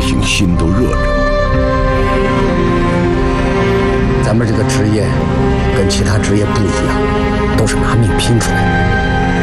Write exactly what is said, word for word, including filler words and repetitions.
行心都热着。 咱们这个职业跟其他职业不一样，都是拿命拼出来的。